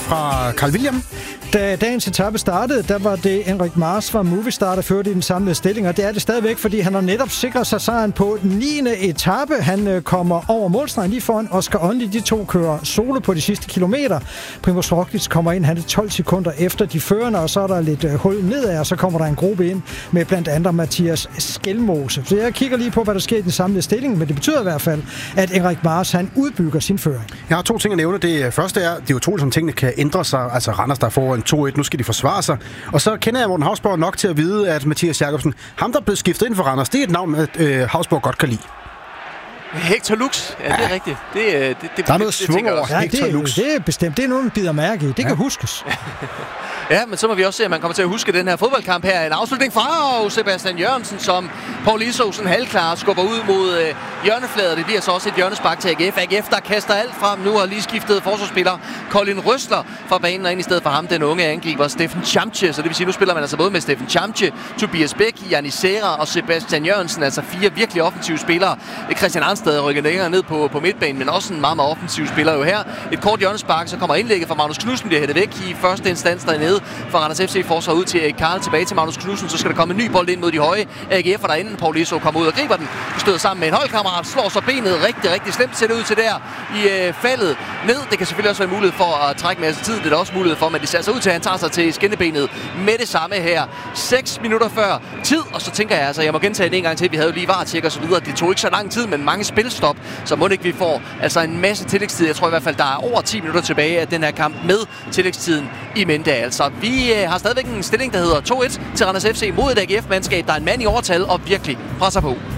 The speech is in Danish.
fra Carl William. Da dagens etape startede, der var det Enric Mas fra Movistar, der førte i den samlede stilling, og det er det stadigvæk, fordi han har netop sikret sig sejren på den 9. etape. Han kommer over målstregen lige foran Oscar Onley. De to kører solo på de sidste kilometer. Primož Roglič kommer ind, han er 12 sekunder efter de førende, og så er der lidt hul nedad, og så kommer der en gruppe ind med blandt andre Mathias Skelmose. Så jeg kigger lige på, hvad der sker i den samlede stilling, men det betyder i hvert fald, at Enric Mas, han udbygger sin føring. Jeg har 2 ting at nævne. Det første er, det er utroligt, som tingene kan ændre sig. Altså Randers, der får en 2-1, nu skal de forsvare sig. Og så kender jeg Morten Hausborg nok til at vide, at Mathias Jacobsen, ham der blev skiftet ind for Randers, det er et navn, Hausborg godt kan lide. Hector Lux, ja, det er rigtigt. Der er noget svung over Hector Lux. Det er bestemt. Det er noget, man bider mærke i. Det kan huskes. Ja, men så må vi også se, at man kommer til at huske den her fodboldkamp her. En afslutning fra Sebastian Jørgensen, som Paul Isousen halvklar skubber ud mod hjørnefladet. Det bliver så også et hjørnespark til AGF. AGF, der kaster alt frem nu, har lige skiftet forsvarsspiller Colin Røsler fra banen og ind i stedet for ham, den unge angriber Steffen Chamche. Så det vil sige, nu spiller man altså både med Steffen Chamche, Tobias Bæk, Janni Serra og Sebastian Jørgensen. Altså 4 virkelig offensive spillere. Christian Arnsted rykker længere ned på midtbanen, men også en meget, meget offensiv spiller jo her. Et kort hjørnespark, så kommer indlægget fra Magnus Knudsen, bliver hættet væk i første instans dernede. For Randers FC forsvar ud til Karl, tilbage til Magnus Knudsen, så skal der komme en ny bold ind mod de høje AGF'er derinde. Paul Iso kommer ud og griber den, støder sammen med en holdkammerat, slår så benet rigtig slemt, ser det ud til der i faldet ned. Det kan selvfølgelig også være mulighed for at trække med tid, det er der også mulighed for, men det ser så ud til, at han tager sig til skinnebenet med det samme her. 6 minutter før tid, og så tænker jeg altså, jeg må gentage det en gang til, vi havde jo lige VAR-tjek og så videre. Det tog ikke så lang tid, men mange spilstop, så må det ikke vi får altså en masse tillægstid. Jeg tror i hvert fald, der er over 10 minutter tilbage af den her kamp med tillægstiden i mente. Altså, vi har stadigvæk en stilling, der hedder 2-1 til Randers FC mod et AGF-mandskab, der er en mand i overtal og virkelig presser på.